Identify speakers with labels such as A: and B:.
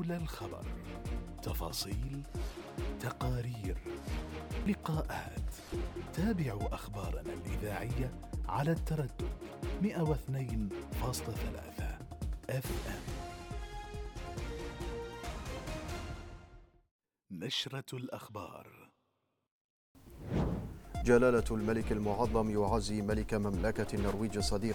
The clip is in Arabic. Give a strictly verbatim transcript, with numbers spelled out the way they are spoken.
A: حول الخبر، تفاصيل، تقارير، لقاءات. تابعوا أخبارنا الإذاعية على التردد مئة واثنين فاصلة ثلاثة اف ام. نشرة الأخبار.
B: جلالة الملك المعظم يعزي ملك مملكة النرويج الصديق